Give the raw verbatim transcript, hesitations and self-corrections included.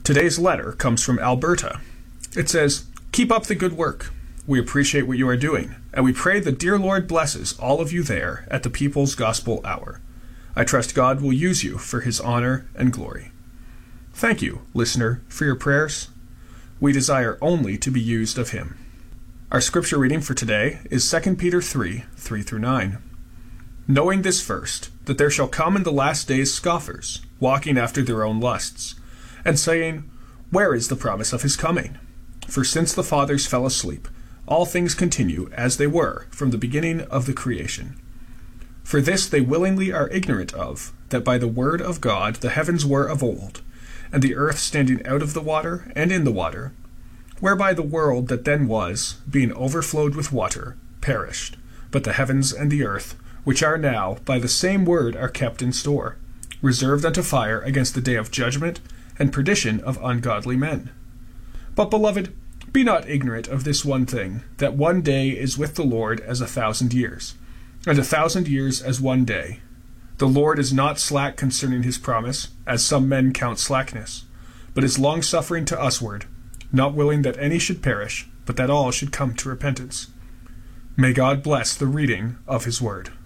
Today's letter comes from Alberta. It says, "Keep up the good work. We appreciate what you are doing, and we pray the dear Lord blesses all of you there at the People's Gospel Hour. I trust God will use you for his honor and glory." Thank you, listener, for your prayers. We desire only to be used of him. Our scripture reading for today is Second Peter three, three through nine. "Knowing this first, that there shall come in the last days scoffers, walking after their own lusts, and saying, Where is the promise of his coming? For since the fathers fell asleep, all things continue as they were from the beginning of the creation. For this they willingly are ignorant of, that by the word of God the heavens were of old, and the earth standing out of the water and in the water, whereby the world that then was, being overflowed with water, perished. But the heavens and the earth, which are now by the same word are kept in store, reserved unto fire against the day of judgment and perdition of ungodly men. But, beloved, be not ignorant of this one thing, that one day is with the Lord as a thousand years, and a thousand years as one day. The Lord is not slack concerning his promise, as some men count slackness, but is longsuffering to usward, not willing that any should perish, but that all should come to repentance. May God bless the reading of his word."